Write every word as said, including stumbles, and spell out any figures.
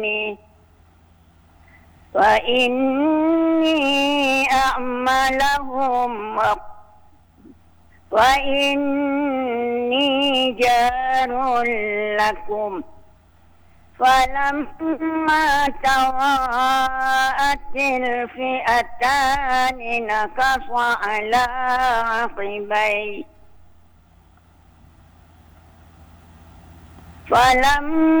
وإني أعملهم وإني جار لكم فلما تراءت الفئتان نكص على عقبيه فلما